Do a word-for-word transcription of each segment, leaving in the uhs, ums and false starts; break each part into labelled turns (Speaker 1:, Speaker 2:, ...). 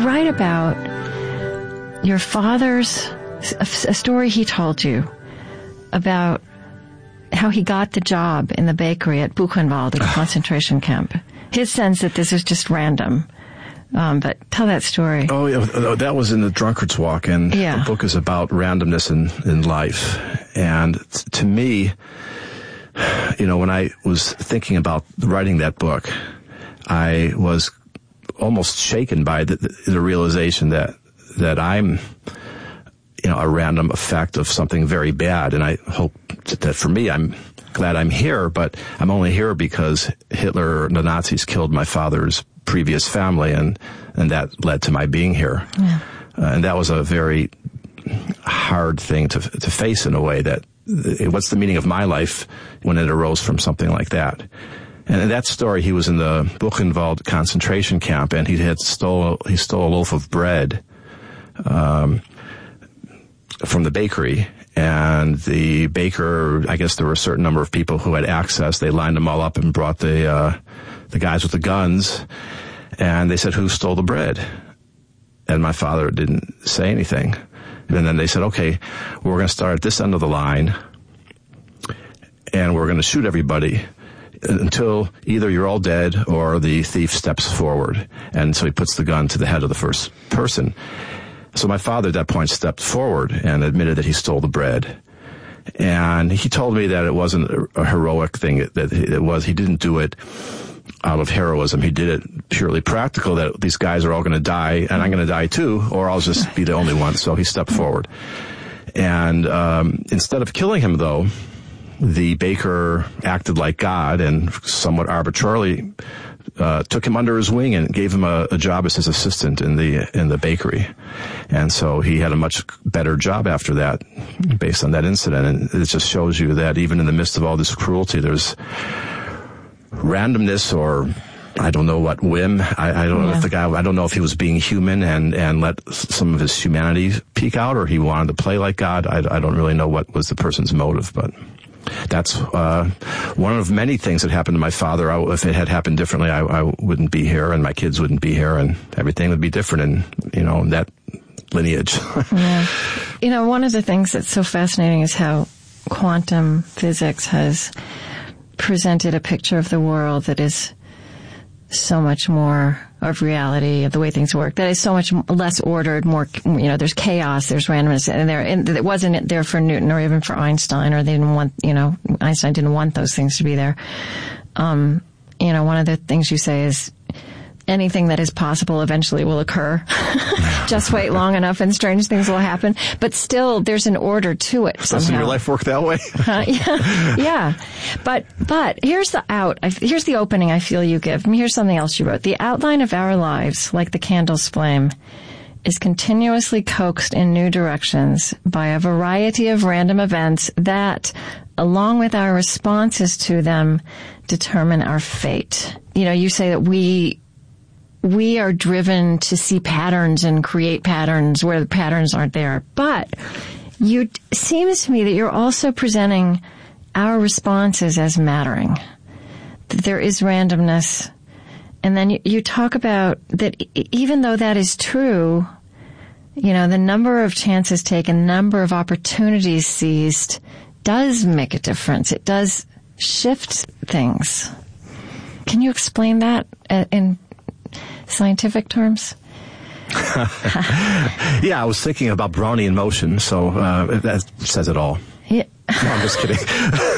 Speaker 1: write about your father's, a, a story he told you about how he got the job in the bakery at Buchenwald, at a concentration camp. His sense that this is just random. Um, but tell that story.
Speaker 2: Oh, yeah, that was in the Drunkard's Walk, and
Speaker 1: yeah.
Speaker 2: the book is about randomness in, in life. And t- to me, you know, when I was thinking about writing that book, I was almost shaken by the, the, the realization that that I'm, you know, a random effect of something very bad. And I hope that for me, I'm glad I'm here, but I'm only here because Hitler, the Nazis, killed my father's previous family, and and that led to my being here. Yeah. Uh, and that was a very hard thing to to face in a way. That uh, what's the meaning of my life when it arose from something like that? And in that story, he was in the Buchenwald concentration camp, and he had stole he stole a loaf of bread um, from the bakery. And the baker, I guess there were a certain number of people who had access. They lined them all up and brought the uh, the guys with the guns, and they said, "Who stole the bread?" And my father didn't say anything. And then they said, "Okay, we're going to start at this end of the line, and we're going to shoot everybody until either you're all dead or the thief steps forward." And so he puts the gun to the head of the first person. So my father at that point stepped forward and admitted that he stole the bread. And he told me that it wasn't a heroic thing, that it was, he didn't do it out of heroism. He did it purely practical, that these guys are all going to die, and I'm going to die too, or I'll just be the only one. So he stepped forward. And um, instead of killing him, though, the baker acted like God and somewhat arbitrarily uh, took him under his wing and gave him a, a job as his assistant in the in the bakery. And so he had a much better job after that, based on that incident. And it just shows you that even in the midst of all this cruelty, there's randomness, or I don't know what, whim. I, I don't yeah. know if the guy, I don't know if he was being human and, and let some of his humanity peek out, or he wanted to play like God. I, I don't really know what was the person's motive, but that's uh one of many things that happened to my father. I, if it had happened differently, I, I wouldn't be here, and my kids wouldn't be here, and everything would be different in, you know, that lineage.
Speaker 1: Yeah. You know, one of the things that's so fascinating is how quantum physics has presented a picture of the world that is so much more of reality, of the way things work, that is so much less ordered, more, you know, there's chaos, there's randomness, and there, and it wasn't there for Newton or even for Einstein, or they didn't want, you know, Einstein didn't want those things to be there. Um, you know, one of the things you say is anything that is possible eventually will occur. Just wait long enough and strange things will happen. But still, there's an order to it somehow.
Speaker 2: Doesn't your life work that way?
Speaker 1: uh, yeah, yeah. But, but here's the out. I, here's the opening I feel you give. Here's something else you wrote. The outline of our lives, like the candle's flame, is continuously coaxed in new directions by a variety of random events that, along with our responses to them, determine our fate. You know, you say that we... we are driven to see patterns and create patterns where the patterns aren't there. But you, it seems to me that you're also presenting our responses as mattering. That there is randomness. And then you, you talk about that even though that is true, you know, the number of chances taken, number of opportunities seized does make a difference. It does shift things. Can you explain that in scientific terms?
Speaker 2: Yeah, I was thinking about Brownian motion, so uh, that says it all.
Speaker 1: Yeah.
Speaker 2: No, I'm just kidding.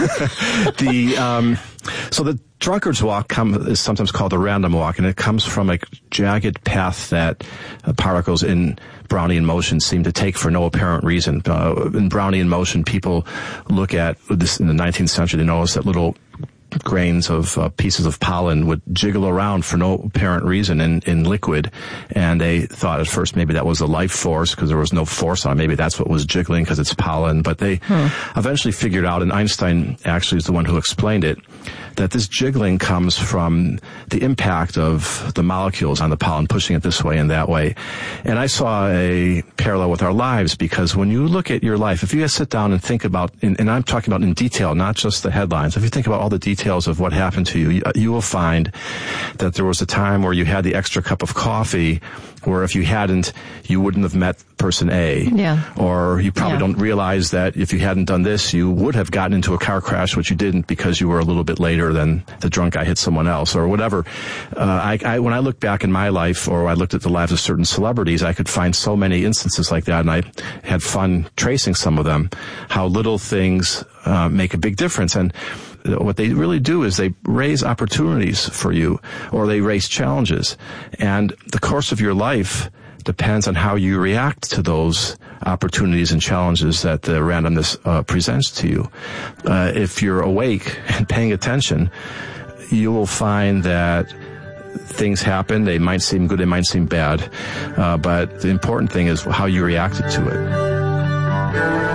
Speaker 2: the um, so the Drunkard's Walk come, is sometimes called the random walk, and it comes from a jagged path that uh, particles in Brownian motion seem to take for no apparent reason. Uh, in Brownian motion, people look at this in the nineteenth century. They notice that little grains of uh, pieces of pollen would jiggle around for no apparent reason in, in liquid. And they thought at first maybe that was a life force because there was no force on it. Maybe that's what was jiggling because it's pollen. But they hmm. eventually figured out, and Einstein actually is the one who explained it, that this jiggling comes from the impact of the molecules on the pollen, pushing it this way and that way. And I saw a parallel with our lives, because when you look at your life, if you guys sit down and think about, and, and I'm talking about in detail, not just the headlines, if you think about all the details of what happened to you, you, you will find that there was a time where you had the extra cup of coffee, where if you hadn't, you wouldn't have met person A.
Speaker 1: Yeah.
Speaker 2: Or you probably yeah. don't realize that if you hadn't done this, you would have gotten into a car crash, which you didn't because you were a little bit later than the drunk guy hit someone else, or whatever. Uh, I, I, when I look back in my life, or I looked at the lives of certain celebrities, I could find so many instances like that, and I had fun tracing some of them, how little things uh, make a big difference. And what they really do is they raise opportunities for you, or they raise challenges. And the course of your life depends on how you react to those opportunities and challenges that the randomness uh, presents to you. Uh, if you're awake and paying attention, you will find that things happen. They might seem good, they might seem bad, uh, but the important thing is how you reacted to it.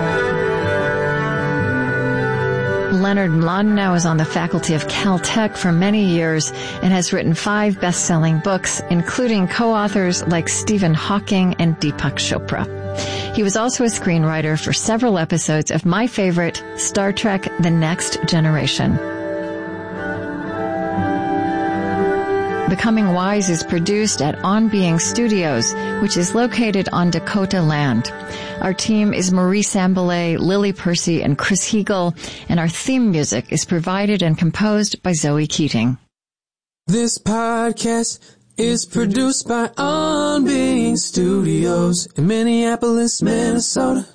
Speaker 1: Leonard Mlodinow is on the faculty of Caltech for many years and has written five best-selling books, including co-authors like Stephen Hawking and Deepak Chopra. He was also a screenwriter for several episodes of my favorite, Star Trek: The Next Generation. Becoming Wise is produced at On Being Studios, which is located on Dakota land. Our team is Marie Sambalay, Lily Percy, and Chris Heagle, and our theme music is provided and composed by Zoe Keating.
Speaker 3: This podcast is produced by On Being Studios in Minneapolis, Minnesota.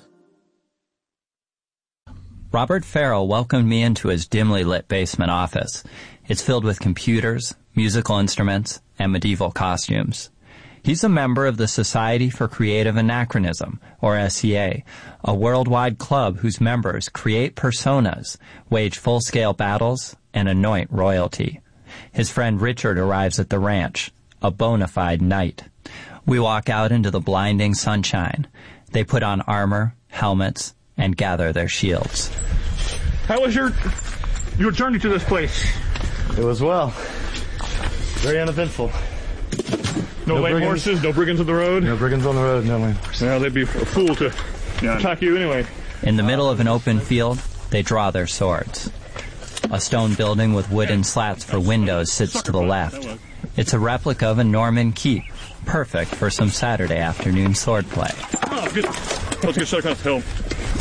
Speaker 4: Robert Farrell welcomed me into his dimly lit basement office. It's filled with computers, musical instruments, and medieval costumes. He's a member of the Society for Creative Anachronism, or S E A, a worldwide club whose members create personas, wage full-scale battles, and anoint royalty. His friend Richard arrives at the ranch, a bona fide knight. We walk out into the blinding sunshine. They put on armor, helmets, and gather their shields.
Speaker 5: How was your your journey to this place?
Speaker 6: It was well. Very uneventful.
Speaker 5: No, no lame brigands. horses, no brigands on the road?
Speaker 6: No brigands on the road, no lame horses.
Speaker 5: Well, they'd be a fool to yeah. attack you anyway.
Speaker 4: In the middle of an open field, they draw their swords. A stone building with wooden slats for windows sits to the left. It's a replica of a Norman keep, perfect for some Saturday afternoon swordplay.
Speaker 5: Oh, good. Let's get shut across the hill.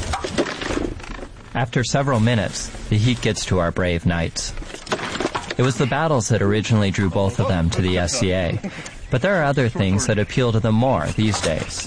Speaker 4: After several minutes, the heat gets to our brave knights. It was the battles that originally drew both of them to the S C A, but there are other things that appeal to them more these days.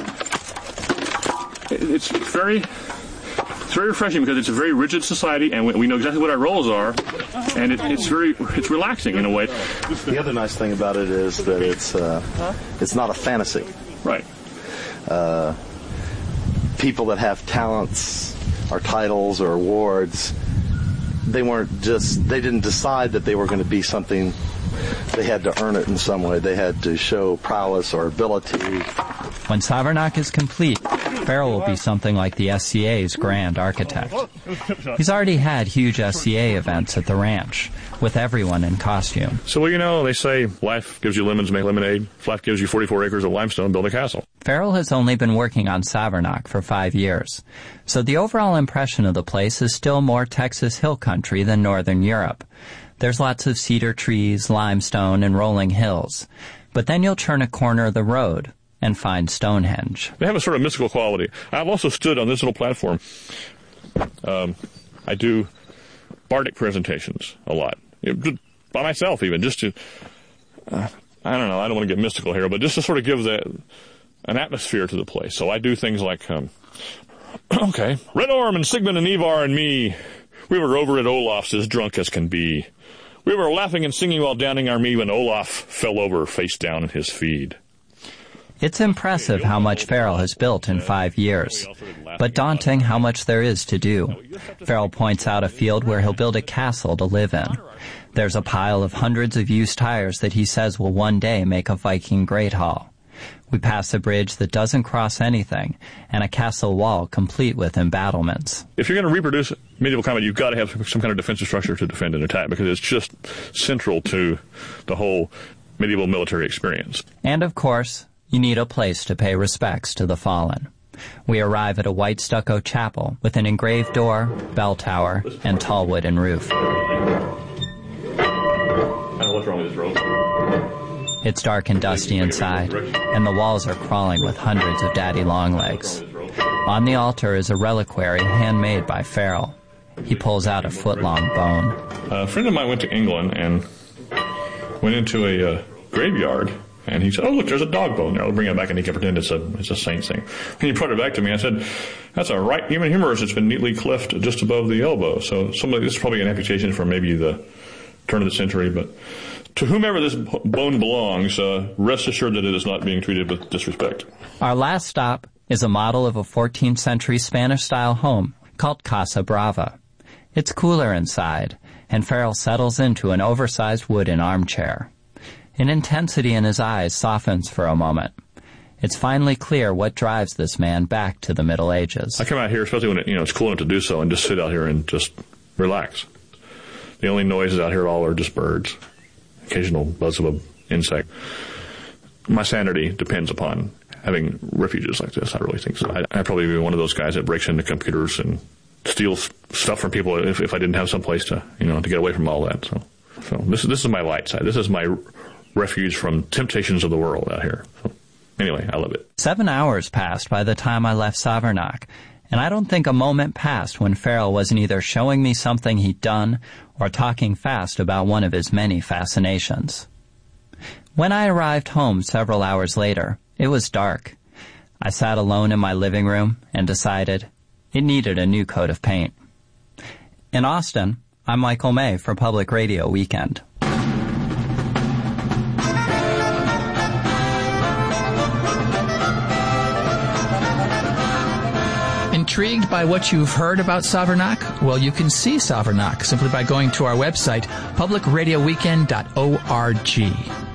Speaker 5: It's very, it's very refreshing because it's a very rigid society, and we know exactly what our roles are, and it, it's very, it's relaxing in a way.
Speaker 6: The other nice thing about it is that it's, uh, it's not a fantasy.
Speaker 5: Right.
Speaker 6: Uh, people that have talents or titles or awards, they weren't just, they didn't decide that they were going to be something. They had to earn it in some way. They had to show prowess or ability.
Speaker 4: When Savernake is complete, Farrell will be something like the S C A's grand architect. He's already had huge S C A events at the ranch, with everyone in costume.
Speaker 5: So, well, you know, they say life gives you lemons, make lemonade. Life gives you forty-four acres of limestone, build a castle.
Speaker 4: Farrell has only been working on Savernake for five years, so the overall impression of the place is still more Texas hill country than Northern Europe. There's lots of cedar trees, limestone, and rolling hills. But then you'll turn a corner of the road and find Stonehenge.
Speaker 5: They have a sort of mystical quality. I've also stood on this little platform. Um, I do bardic presentations a lot. By myself, even, just to, uh, I don't know, I don't want to get mystical here, but just to sort of give the, an atmosphere to the place. So I do things like, um, okay, Renorm and Sigmund and Ivar and me, we were over at Olaf's as drunk as can be. We were laughing and singing while downing our mead when Olaf fell over face down in his feed.
Speaker 4: It's impressive how much Farrell has built in five years, but daunting how much there is to do. Farrell points out a field where he'll build a castle to live in. There's a pile of hundreds of used tires that he says will one day make a Viking Great Hall. We pass a bridge that doesn't cross anything, and a castle wall complete with embattlements.
Speaker 5: If you're going to reproduce medieval combat, you've got to have some kind of defensive structure to defend and attack because it's just central to the whole medieval military experience.
Speaker 4: And of course, you need a place to pay respects to the fallen. We arrive at a white stucco chapel with an engraved door, bell tower, and tall wooden roof.
Speaker 5: I don't know what's wrong with this rope.
Speaker 4: It's dark and dusty inside, and the walls are crawling with hundreds of daddy longlegs. On the altar is a reliquary handmade by Farrell. He pulls out a foot-long bone.
Speaker 5: A friend of mine went to England and went into a uh, graveyard, and he said, "Oh, look, there's a dog bone there. I'll bring it back," and he can pretend it's a it's a saint thing. And he brought it back to me. I said, "That's a right human humerus. It's been neatly cleft just above the elbow. So somebody, this is probably an amputation from maybe the turn of the century, but to whomever this bone belongs, uh, rest assured that it is not being treated with disrespect."
Speaker 4: Our last stop is a model of a fourteenth century Spanish-style home called Casa Brava. It's cooler inside, and Farrell settles into an oversized wooden armchair. An intensity in his eyes softens for a moment. It's finally clear what drives this man back to the Middle Ages.
Speaker 5: I come out here, especially when it, you know, it's cool enough to do so, and just sit out here and just relax. The only noises out here all are just birds, occasional buzz of an insect. My sanity depends upon having refuges like this. I really think so. I, I'd probably be one of those guys that breaks into computers and steals stuff from people if, if I didn't have some place to, you know, to get away from all that. So, so this is this is my light side. This is my refuge from temptations of the world out here. So, anyway, I love it.
Speaker 4: Seven hours passed by the time I left Savernake, and I don't think a moment passed when Farrell wasn't either showing me something he'd done or talking fast about one of his many fascinations. When I arrived home several hours later, it was dark. I sat alone in my living room and decided it needed a new coat of paint. In Austin, I'm Michael May for Public Radio Weekend.
Speaker 7: Intrigued by what you've heard about Savernake? Well, you can see Savernake simply by going to our website, public radio weekend dot org.